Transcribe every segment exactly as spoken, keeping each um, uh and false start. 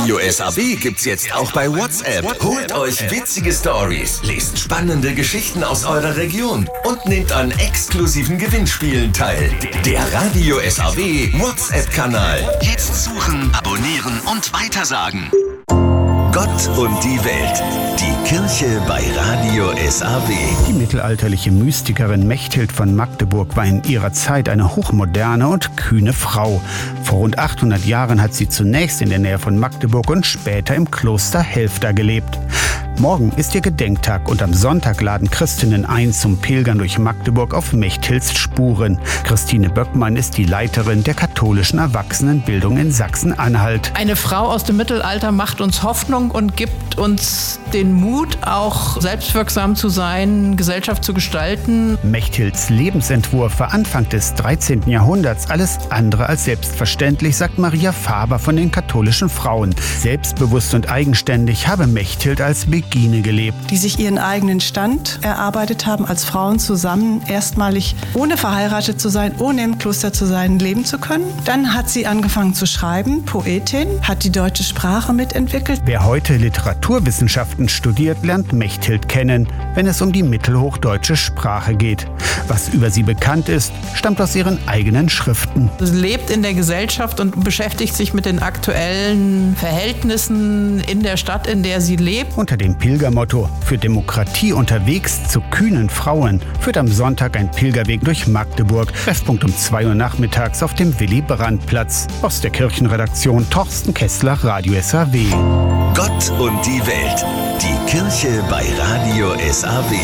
Radio S A W gibt's jetzt auch bei WhatsApp. Holt euch witzige Stories, lest spannende Geschichten aus eurer Region und nehmt an exklusiven Gewinnspielen teil. Der Radio S A W WhatsApp-Kanal. Jetzt suchen, abonnieren und weitersagen. Gott und die Welt. Die Kirche bei Radio S A W. Die mittelalterliche Mystikerin Mechthild von Magdeburg war in ihrer Zeit eine hochmoderne und kühne Frau. Vor rund achthundert Jahren hat sie zunächst in der Nähe von Magdeburg und später im Kloster Helfta gelebt. Morgen ist ihr Gedenktag und am Sonntag laden Christinnen ein zum Pilgern durch Magdeburg auf Mechthilds Spuren. Christine Böckmann ist die Leiterin der katholischen Erwachsenenbildung in Sachsen-Anhalt. Eine Frau aus dem Mittelalter macht uns Hoffnung und gibt uns den Mut, auch selbstwirksam zu sein, Gesellschaft zu gestalten. Mechthilds Lebensentwurf war Anfang des dreizehnten Jahrhunderts alles andere als selbstverständlich, sagt Maria Faber von den katholischen Frauen. Selbstbewusst und eigenständig habe Mechthild als Begine gelebt. Die sich ihren eigenen Stand erarbeitet haben, als Frauen zusammen, erstmalig ohne verheiratet zu sein, ohne im Kloster zu sein, leben zu können. Dann hat sie angefangen zu schreiben, Poetin, hat die deutsche Sprache mitentwickelt. Wer heute Literaturwissenschaften studiert, lernt Mechthild kennen, wenn es um die mittelhochdeutsche Sprache geht. Was über sie bekannt ist, stammt aus ihren eigenen Schriften. Sie lebt in der Gesellschaft und beschäftigt sich mit den aktuellen Verhältnissen in der Stadt, in der sie lebt. Unter dem Pilgermotto „Für Demokratie unterwegs zu kühnen Frauen“ führt am Sonntag ein Pilgerweg durch Magdeburg. Treffpunkt um zwei Uhr nachmittags auf dem Willy-Brandt-Platz. Aus der Kirchenredaktion Torsten Kessler, Radio S A W. Gott und die Welt. Die Kirche bei Radio S A W.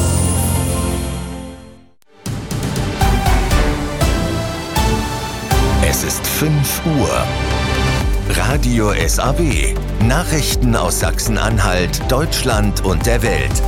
Es ist fünf Uhr. Radio S A W. Nachrichten aus Sachsen-Anhalt, Deutschland und der Welt.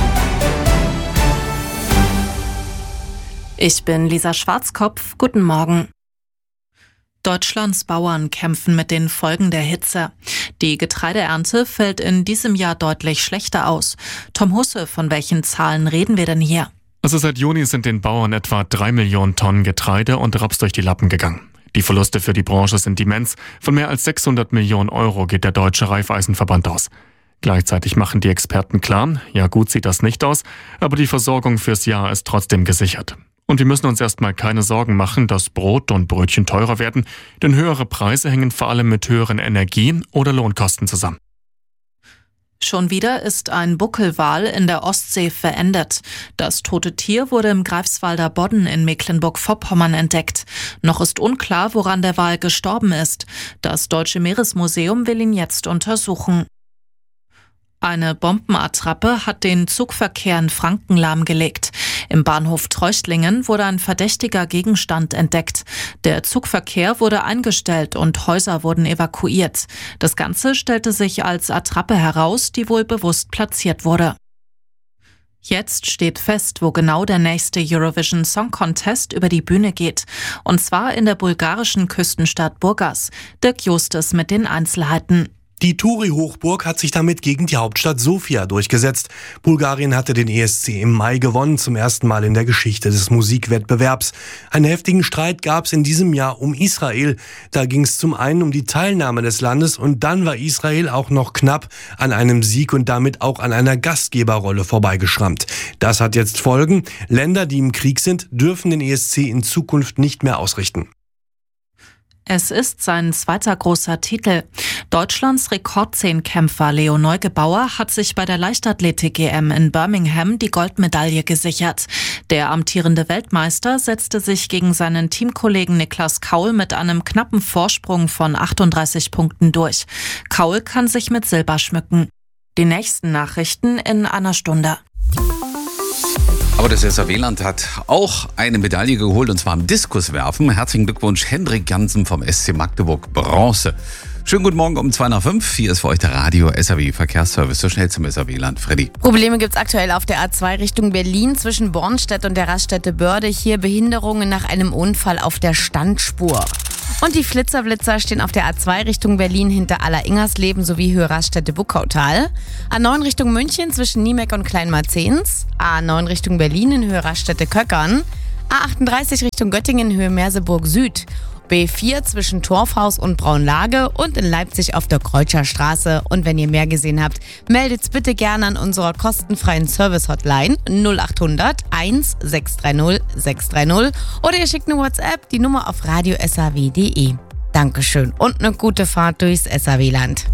Ich bin Lisa Schwarzkopf. Guten Morgen. Deutschlands Bauern kämpfen mit den Folgen der Hitze. Die Getreideernte fällt in diesem Jahr deutlich schlechter aus. Tom Husse, von welchen Zahlen reden wir denn hier? Also seit Juni sind den Bauern etwa drei Millionen Tonnen Getreide und Raps durch die Lappen gegangen. Die Verluste für die Branche sind immens. Von mehr als sechshundert Millionen Euro geht der Deutsche Raiffeisenverband aus. Gleichzeitig machen die Experten klar, ja gut sieht das nicht aus, aber die Versorgung fürs Jahr ist trotzdem gesichert. Und wir müssen uns erstmal keine Sorgen machen, dass Brot und Brötchen teurer werden, denn höhere Preise hängen vor allem mit höheren Energie- oder Lohnkosten zusammen. Schon wieder ist ein Buckelwal in der Ostsee verendet. Das tote Tier wurde im Greifswalder Bodden in Mecklenburg-Vorpommern entdeckt. Noch ist unklar, woran der Wal gestorben ist. Das Deutsche Meeresmuseum will ihn jetzt untersuchen. Eine Bombenattrappe hat den Zugverkehr in Franken lahmgelegt. Im Bahnhof Treuchtlingen wurde ein verdächtiger Gegenstand entdeckt. Der Zugverkehr wurde eingestellt und Häuser wurden evakuiert. Das Ganze stellte sich als Attrappe heraus, die wohl bewusst platziert wurde. Jetzt steht fest, wo genau der nächste Eurovision Song Contest über die Bühne geht. Und zwar in der bulgarischen Küstenstadt Burgas. Dirk Justus mit den Einzelheiten. Die Turi-Hochburg hat sich damit gegen die Hauptstadt Sofia durchgesetzt. Bulgarien hatte den E S C im Mai gewonnen, zum ersten Mal in der Geschichte des Musikwettbewerbs. Einen heftigen Streit gab es in diesem Jahr um Israel. Da ging es zum einen um die Teilnahme des Landes und dann war Israel auch noch knapp an einem Sieg und damit auch an einer Gastgeberrolle vorbeigeschrammt. Das hat jetzt Folgen. Länder, die im Krieg sind, dürfen den E S C in Zukunft nicht mehr ausrichten. Es ist sein zweiter großer Titel. Deutschlands Rekordzehnkämpfer Leo Neugebauer hat sich bei der Leichtathletik-E M in Birmingham die Goldmedaille gesichert. Der amtierende Weltmeister setzte sich gegen seinen Teamkollegen Niklas Kaul mit einem knappen Vorsprung von achtunddreißig Punkten durch. Kaul kann sich mit Silber schmücken. Die nächsten Nachrichten in einer Stunde. Aber das S A W-Land hat auch eine Medaille geholt, und zwar im Diskuswerfen. Herzlichen Glückwunsch, Hendrik Jansen vom S C Magdeburg, Bronze. Schönen guten Morgen um zwei nach fünf. Hier ist für euch der Radio S A W Verkehrsservice. So schnell zum S A W-Land. Freddy. Probleme gibt es aktuell auf der A zwei Richtung Berlin zwischen Bornstedt und der Raststätte Börde. Hier Behinderungen nach einem Unfall auf der Standspur. Und die Flitzerblitzer stehen auf der A zwei Richtung Berlin hinter Aller-Ingersleben sowie Höhe Raststätte Buckautal. A neun Richtung München zwischen Niemeck und Kleinmarzens. A neun Richtung Berlin in Höhe Raststätte Köckern. A achtunddreißig Richtung Göttingen in Höhe Merseburg Süd. B vier zwischen Torfhaus und Braunlage und in Leipzig auf der Kreutscher Straße. Und wenn ihr mehr gesehen habt, meldet's bitte gerne an unserer kostenfreien Service-Hotline null acht hundert eins sechs drei null sechs drei null oder ihr schickt eine WhatsApp, die Nummer auf radio s a w punkt d e. Dankeschön und eine gute Fahrt durchs S A W-Land.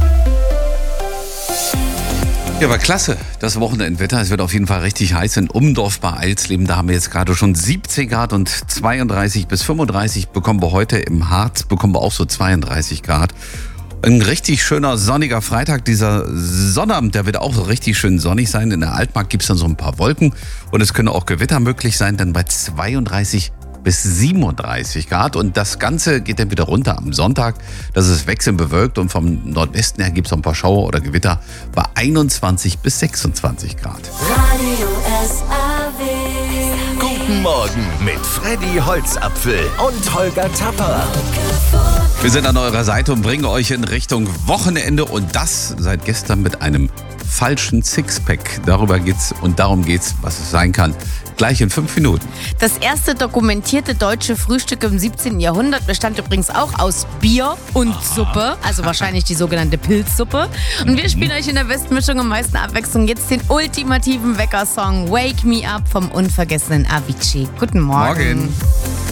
Ja, aber klasse, das Wochenendwetter. Es wird auf jeden Fall richtig heiß in Umdorf bei Eilsleben. Da haben wir jetzt gerade schon siebzehn Grad und zweiunddreißig bis fünfunddreißig bekommen wir heute. Im Harz bekommen wir auch so zweiunddreißig Grad. Ein richtig schöner sonniger Freitag. Dieser Sonnabend, der wird auch so richtig schön sonnig sein. In der Altmark gibt es dann so ein paar Wolken und es können auch Gewitter möglich sein, dann bei zweiunddreißig bis siebenunddreißig Grad. Und das Ganze geht dann wieder runter am Sonntag. Das ist wechselnd bewölkt und vom Nordwesten her gibt es noch ein paar Schauer oder Gewitter bei einundzwanzig bis sechsundzwanzig Grad. Radio S A W. Guten Morgen mit Freddy Holzapfel und Holger Tapper. Wir sind an eurer Seite und bringen euch in Richtung Wochenende und das seit gestern mit einem falschen Sixpack. Darüber geht's und darum geht's, was es sein kann. Gleich in fünf Minuten. Das erste dokumentierte deutsche Frühstück im siebzehnten Jahrhundert bestand übrigens auch aus Bier und Suppe, also wahrscheinlich die sogenannte Pilzsuppe. Und wir spielen euch in der Bestmischung am meisten Abwechslung jetzt den ultimativen Wecker-Song Wake Me Up vom unvergessenen Avicii. Guten Morgen. Morgen.